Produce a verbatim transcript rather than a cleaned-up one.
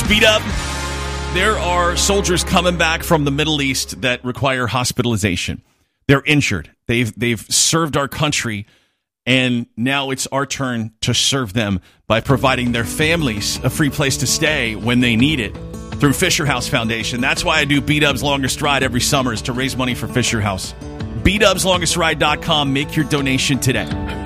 B-Dub, there are soldiers coming back from the Middle East that require hospitalization. They're injured. They've they've served our country, and now it's our turn to serve them by providing their families a free place to stay when they need it through Fisher House Foundation. That's why I do B-Dub's Longest Ride every summer, is to raise money for Fisher House. B Dubs Longest Ride dot com. Make your donation today.